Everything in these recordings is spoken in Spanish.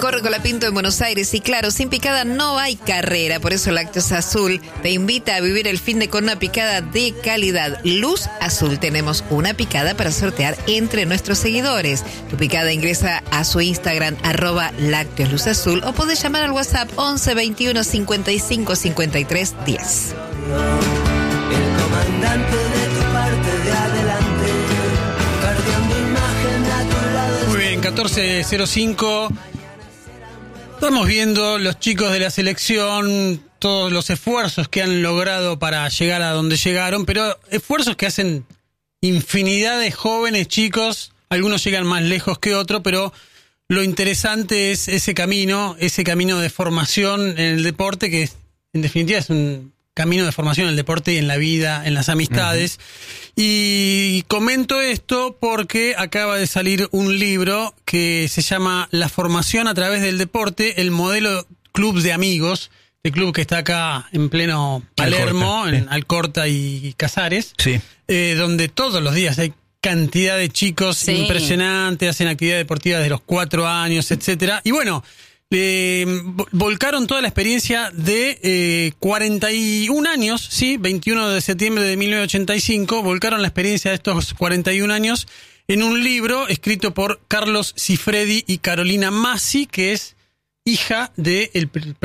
Corre Colapinto en Buenos Aires y claro, sin picada no hay carrera, por eso Lácteos Azul te invita a vivir el fin de con una picada de calidad. Luz Azul, tenemos una picada para sortear entre nuestros seguidores. Tu picada ingresa a su Instagram @lácteosluzazul o podés llamar al WhatsApp 11 21 55 53 10. El comandante de tu parte de adelante, perdiendo imagen a tu lado. Muy bien, 14:05. Estamos viendo los chicos de la selección, todos los esfuerzos que han logrado para llegar a donde llegaron, pero esfuerzos que hacen infinidad de jóvenes chicos, algunos llegan más lejos que otros, pero lo interesante es ese camino de formación en el deporte, que en definitiva es un camino de formación en el deporte y en la vida, en las amistades. Y comento esto porque acaba de salir un libro que se llama La formación a través del deporte, el modelo club de amigos, el club que está acá en pleno Palermo, en Alcorta y Casares, donde todos los días hay cantidad de chicos impresionantes, hacen actividad deportiva desde los 4 años, etcétera. Y bueno, volcaron toda la experiencia de 41 años, 21 de septiembre de 1985, volcaron la experiencia de estos 41 años en un libro escrito por Carlos Cifredi y Carolina Massi, que es hija del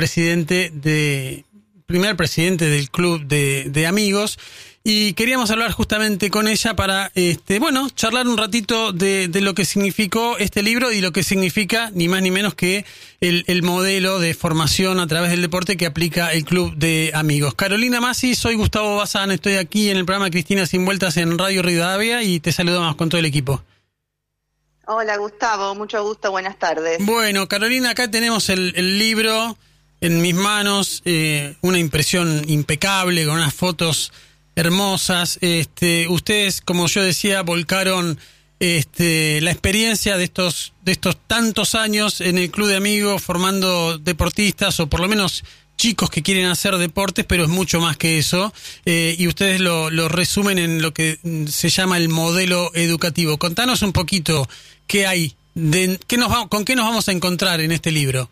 primer presidente del club de amigos. Y queríamos hablar justamente con ella para, charlar un ratito de lo que significó este libro y lo que significa ni más ni menos que el modelo de formación a través del deporte que aplica el Club de Amigos. Carolina Massi, soy Gustavo Bazán, estoy aquí en el programa Cristina Sin Vueltas en Radio Rivadavia y te saludamos con todo el equipo. Hola Gustavo, mucho gusto, buenas tardes. Bueno, Carolina, acá tenemos el libro en mis manos, una impresión impecable con unas fotos hermosas. Ustedes, como yo decía, volcaron la experiencia de estos tantos años en el Club de Amigos formando deportistas o por lo menos chicos que quieren hacer deportes, pero es mucho más que eso, y ustedes lo resumen en lo que se llama el modelo educativo. Contanos un poquito qué hay, con qué nos vamos a encontrar en este libro.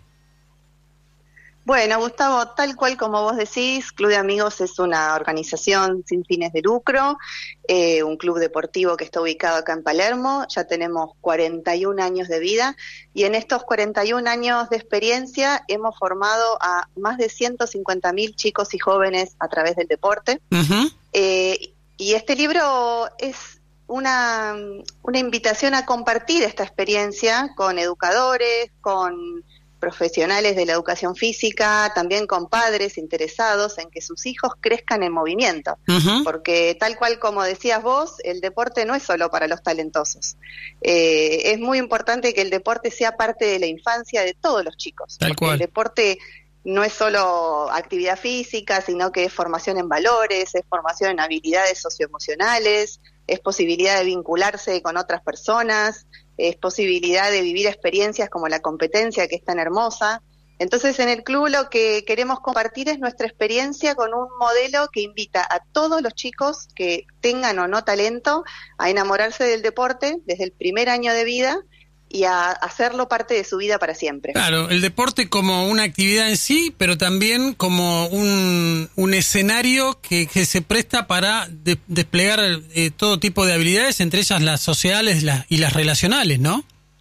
Bueno, Gustavo, tal cual como vos decís, Club de Amigos es una organización sin fines de lucro, un club deportivo que está ubicado acá en Palermo. Ya tenemos 41 años de vida y en estos 41 años de experiencia hemos formado a más de 150.000 chicos y jóvenes a través del deporte. Uh-huh. Y este libro es una invitación a compartir esta experiencia con educadores, con profesionales de la educación física, también con padres interesados en que sus hijos crezcan en movimiento, porque tal cual como decías vos, el deporte no es solo para los talentosos. Es muy importante que el deporte sea parte de la infancia de todos los chicos. Tal cual. El deporte no es solo actividad física, sino que es formación en valores, es formación en habilidades socioemocionales, es posibilidad de vincularse con otras personas, es posibilidad de vivir experiencias como la competencia, que es tan hermosa. Entonces, en el club lo que queremos compartir es nuestra experiencia con un modelo que invita a todos los chicos que tengan o no talento a enamorarse del deporte desde el primer año de vida y a hacerlo parte de su vida para siempre. Claro, el deporte como una actividad en sí, pero también como un escenario que se presta para desplegar todo tipo de habilidades, entre ellas las sociales y las relacionales, ¿no?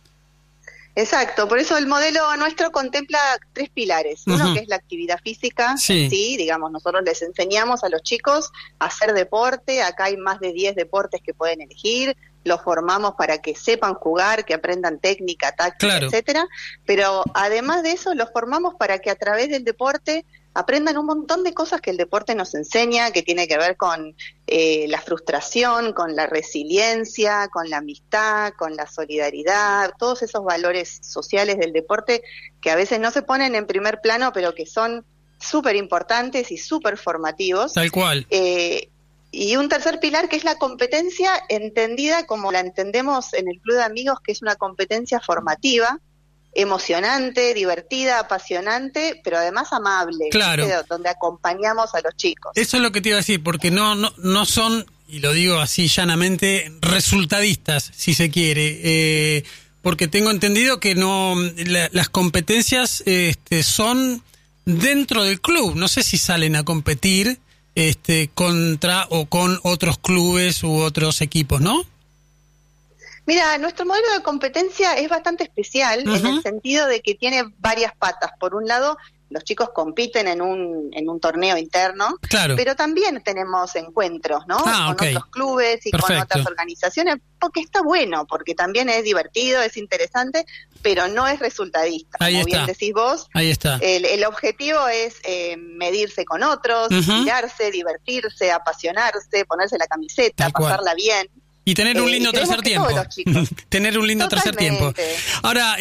Exacto, por eso el modelo nuestro contempla 3 pilares. Uno que es la actividad física, sí, digamos, nosotros les enseñamos a los chicos a hacer deporte, acá hay más de 10 deportes que pueden elegir, los formamos para que sepan jugar, que aprendan técnica, táctica, etcétera, pero además de eso los formamos para que a través del deporte aprendan un montón de cosas que el deporte nos enseña, que tiene que ver con la frustración, con la resiliencia, con la amistad, con la solidaridad, todos esos valores sociales del deporte que a veces no se ponen en primer plano, pero que son súper importantes y súper formativos. Tal cual. Y un tercer pilar que es la competencia entendida como la entendemos en el Club de Amigos, que es una competencia formativa, emocionante, divertida, apasionante, pero además amable. Claro. Donde acompañamos a los chicos. Eso es lo que te iba a decir, porque no son, y lo digo así llanamente, resultadistas, si se quiere. porque tengo entendido que no las competencias son dentro del club. No sé si salen a competir contra o con otros clubes u otros equipos, ¿no? Mira, nuestro modelo de competencia es bastante especial en el sentido de que tiene varias patas. Por un lado, los chicos compiten en un torneo interno, claro, pero también tenemos encuentros, ¿no? Con otros clubes y con otras organizaciones, porque está bueno, porque también es divertido, es interesante, pero no es resultadista. Ahí como está. Bien decís vos. Ahí está. El objetivo es medirse con otros, mirarse, divertirse, apasionarse, ponerse la camiseta, pasarla bien. Y tener un lindo tercer tiempo. Tener un lindo tercer tiempo. Ahora,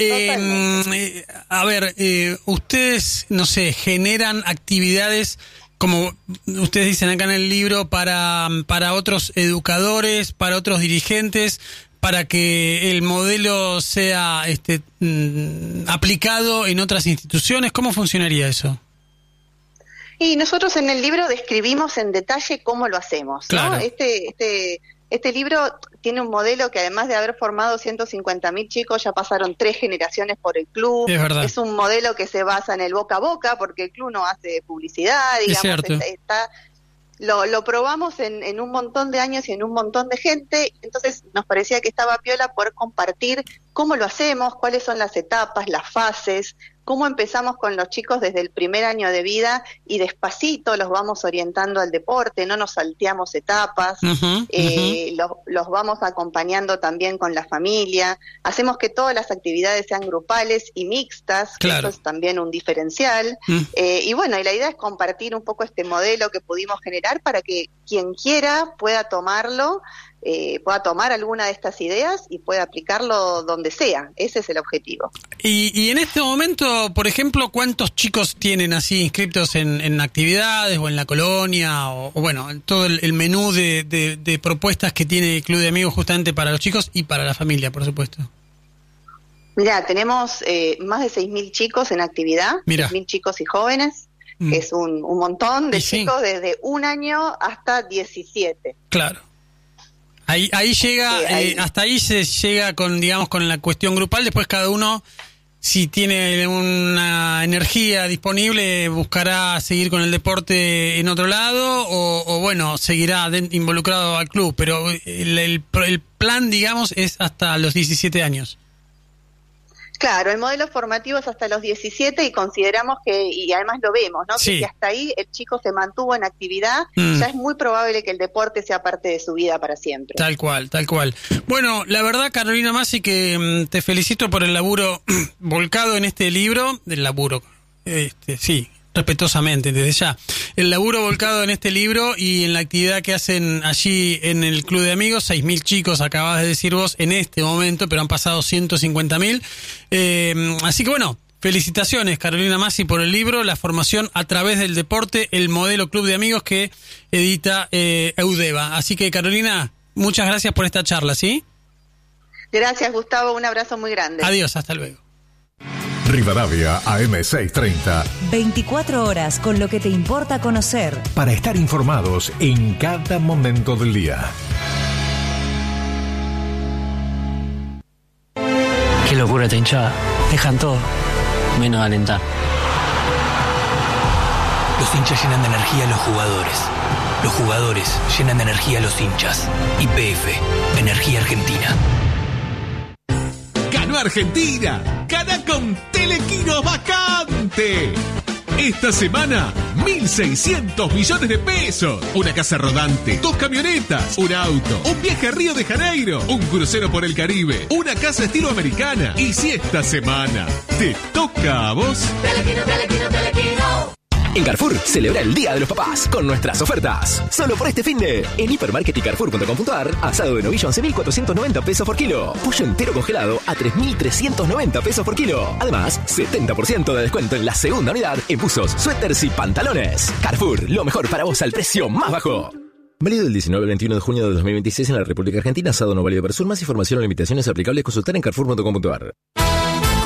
a ver, ustedes, no sé, generan actividades, como ustedes dicen acá en el libro, para otros educadores, para otros dirigentes, para que el modelo sea aplicado en otras instituciones. ¿Cómo funcionaría eso? Y nosotros en el libro describimos en detalle cómo lo hacemos, ¿no? Claro. Este libro tiene un modelo que, además de haber formado 150.000 chicos, ya pasaron 3 generaciones por el club. Es verdad. Es un modelo que se basa en el boca a boca, porque el club no hace publicidad, digamos. Lo probamos en un montón de años y en un montón de gente, entonces nos parecía que estaba piola poder compartir cómo lo hacemos, cuáles son las etapas, las fases, cómo empezamos con los chicos desde el primer año de vida y despacito los vamos orientando al deporte, no nos salteamos etapas, los vamos acompañando también con la familia, hacemos que todas las actividades sean grupales y mixtas, claro, que eso es también un diferencial, y bueno, y la idea es compartir un poco este modelo que pudimos generar para que quien quiera pueda tomarlo, pueda tomar alguna de estas ideas y pueda aplicarlo donde sea. Ese es el objetivo. Y en este momento, por ejemplo, ¿cuántos chicos tienen así inscriptos en actividades o en la colonia o bueno, en todo el menú de propuestas que tiene el Club de Amigos justamente para los chicos y para la familia, por supuesto? Mirá, tenemos más de 6.000 chicos en actividad, 6.000 chicos y jóvenes, que es un montón de chicos desde 1 año hasta 17. Claro. Ahí llega, hasta ahí se llega con, digamos, con la cuestión grupal. Después cada uno, si tiene una energía disponible, buscará seguir con el deporte en otro lado o bueno, seguirá involucrado al club. Pero el plan, digamos, es hasta los 17 años. Claro, el modelo formativo es hasta los 17 y consideramos que, y además lo vemos, ¿no? Que si hasta ahí el chico se mantuvo en actividad, ya es muy probable que el deporte sea parte de su vida para siempre. Tal cual, tal cual. Bueno, la verdad, Carolina Massi, que te felicito por el laburo volcado en este libro, respetuosamente, desde ya. El laburo volcado en este libro y en la actividad que hacen allí en el Club de Amigos, 6.000 chicos, acabas de decir vos, en este momento, pero han pasado 150.000. Así que bueno, felicitaciones, Carolina Massi, por el libro, La formación a través del deporte, el modelo Club de Amigos que edita Eudeva. Así que, Carolina, muchas gracias por esta charla, ¿sí? Gracias, Gustavo, un abrazo muy grande. Adiós, hasta luego. Rivadavia AM630. 24 horas con lo que te importa conocer. Para estar informados en cada momento del día. Qué locura esta hinchada. Dejan todo, menos alentar. Los hinchas llenan de energía a los jugadores. Los jugadores llenan de energía a los hinchas. YPF, Energía Argentina. ¡Ganó Argentina! ¡Gana con Telequino Vacante! Esta semana, 1.600 millones de pesos. Una casa rodante, 2 camionetas, un auto, un viaje a Río de Janeiro, un crucero por el Caribe, una casa estilo americana. Y si esta semana te toca a vos... Telequino, Telequino, Telequino. En Carrefour, celebra el Día de los Papás con nuestras ofertas. Solo por este finde. En Hipermarket y Carrefour.com.ar, asado de novillo 11.490 pesos por kilo. Pollo entero congelado a 3.390 pesos por kilo. Además, 70% de descuento en la segunda unidad en buzos, suéteres y pantalones. Carrefour, lo mejor para vos al precio más bajo. Válido del 19 al 21 de junio de 2026 en la República Argentina. Asado no válido para sur. Más información o limitaciones aplicables, consultar en Carrefour.com.ar.